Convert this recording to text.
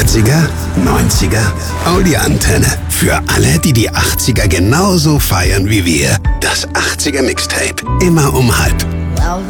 80er, 90er, Audi-Antenne. Für alle, die die 80er genauso feiern wie wir. Das 80er Mixtape. Immer um 12:30.